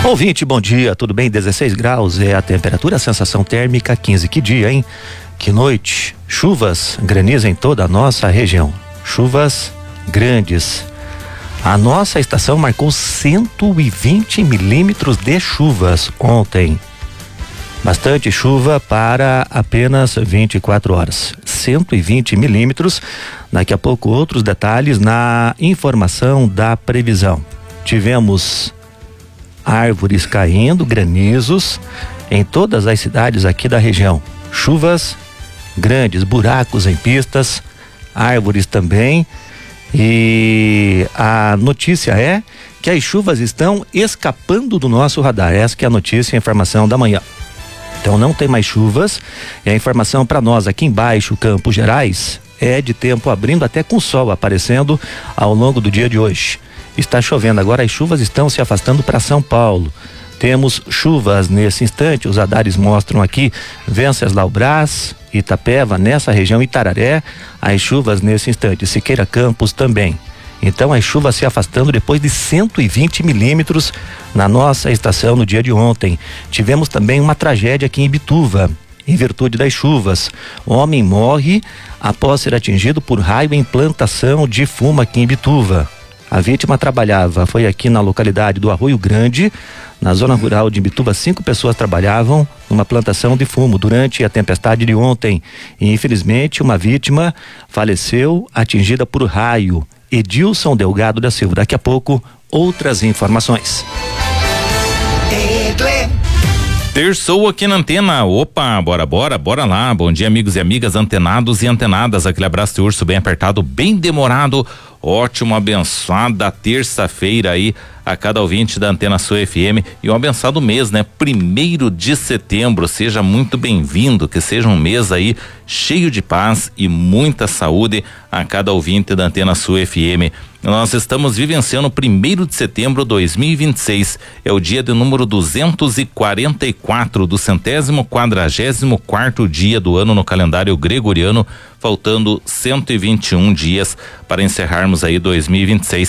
Ouvinte, bom dia, tudo bem? 16 graus é a temperatura, a sensação térmica 15. Que dia, hein? Que noite. Chuvas, granizo em toda a nossa região. Chuvas grandes. A nossa estação marcou 120 milímetros de chuvas ontem. Bastante chuva para apenas 24 horas. 120 milímetros. Daqui a pouco outros detalhes na informação da previsão. Tivemos árvores caindo, granizos em todas as cidades aqui da região. Chuvas grandes, buracos em pistas, árvores também. E a notícia é que as chuvas estão escapando do nosso radar. Essa que é a notícia, a informação da manhã. Então não tem mais chuvas. E a informação para nós aqui embaixo, Campos Gerais, é de tempo abrindo até com sol aparecendo ao longo do dia de hoje. Está chovendo agora, as chuvas estão se afastando para São Paulo. Temos chuvas nesse instante, os radares mostram aqui Venceslau Braz, Itapeva, nessa região, Itararé, as chuvas nesse instante, Siqueira Campos também. Então as chuvas se afastando depois de 120 milímetros na nossa estação no dia de ontem. Tivemos também uma tragédia aqui em Imbituva, em virtude das chuvas. Homem morre após ser atingido por raio em plantação de fumo aqui em Imbituva. A vítima trabalhava, foi aqui na localidade do Arroio Grande, na zona rural de Imbituva. 5 pessoas trabalhavam numa plantação de fumo durante a tempestade de ontem. E infelizmente uma vítima faleceu atingida por raio. Edilson Delgado da Silva. Daqui a pouco, outras informações. Terçou aqui na antena. Opa, bora lá. Bom dia, amigos e amigas antenados e antenadas. Aquele abraço de urso bem apertado, bem demorado. Ótimo, abençoada terça-feira aí a cada ouvinte da Antena Sul FM e um abençoado mês, né? 1º de setembro, seja muito bem-vindo, que seja um mês aí cheio de paz e muita saúde a cada ouvinte da Antena Sul FM. Nós estamos vivenciando o 1º de setembro de 2026, é o dia de número 244 do 144º dia do ano no calendário gregoriano, faltando 121 dias para encerrarmos aí 2026.